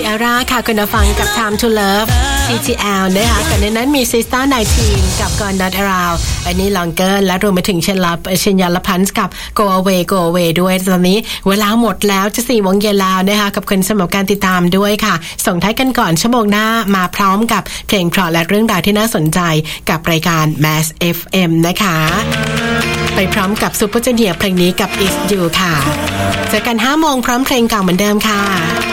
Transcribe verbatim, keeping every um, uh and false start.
Tiara ค่ะคุณฟังกับ Time to Love ที ที แอล นะคะก่อนในนั้นมี Sister สิบเก้า กับ Gone Not Around อันนี้ Longer และรวมไปถึงเชนลาเชนยาลพันธ์กับ Go Away Go Away ด้วยตอนนี้เวลาหมดแล้วจะสี่โมงเย็นแล้วนะคะกับคุณสำหรับการติดตามด้วยค่ะส่งท้ายกันก่อนชั่วโมงหน้ามาพร้อมกับเพลงเพราะและเรื่องราวที่น่าสนใจกับรายการ Mass เอฟ เอ็ม นะคะไปพร้อมกับซุปเปอร์จูเนียร์เพลงนี้กับ Is You ค่ะเจอกันห้าโมงพร้อมเพลงเก่าเหมือนเดิมค่ะ